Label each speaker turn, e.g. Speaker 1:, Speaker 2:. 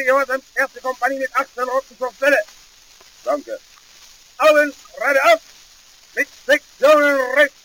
Speaker 1: Gehorsam, erste Kompanie mit 18 Roten zur Stelle.
Speaker 2: Danke.
Speaker 1: Augen, gerade auf, mit Sektionen rechts.